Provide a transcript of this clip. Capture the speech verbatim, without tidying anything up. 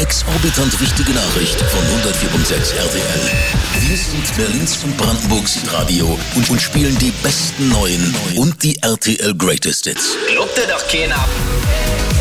exorbitant wichtige Nachricht von hundertvier Komma sechs R T L. Wir sind Berlins und Brandenburgs Radio und, und spielen die besten neuen und die R T L Greatest Hits. Glaubt ihr doch keiner.